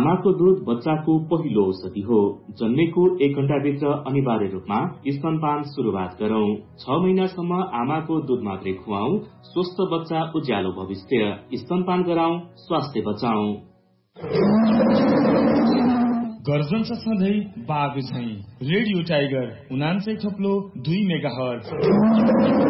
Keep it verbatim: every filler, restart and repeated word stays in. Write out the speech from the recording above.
आमाको दूध बच्चाको पहिलो औषधि हो। जन्मेको एक घण्टाभित्र अनिवार्य रूपमा स्तनपान शुरूआत गरौं। छ महिनासम्म आमाको दूध मात्रै खुवाऊ। स्वस्थ बच्चा उज्यालो भविष्य। स्तनपान गराउँ, स्वास्थ्य बचाऊ। गर्जन छ सधैँ बाघ झैं। रेडियो टाइगर उनान्सय थप्लो दुई मेगा हर्ज।